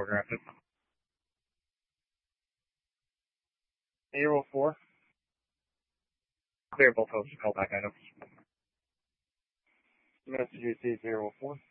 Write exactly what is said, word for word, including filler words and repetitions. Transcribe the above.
Telegraphed it. zero four. Clear both hopes. Call back items. Message received zero four.